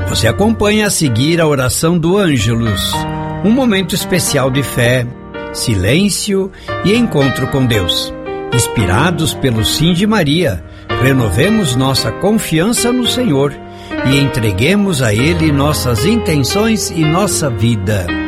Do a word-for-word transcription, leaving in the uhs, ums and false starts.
Você acompanha a seguir a oração do Ângelus, um momento especial de fé, silêncio e encontro com Deus. Inspirados pelo Sim de Maria, renovemos nossa confiança no Senhor e entreguemos a Ele nossas intenções e nossa vida.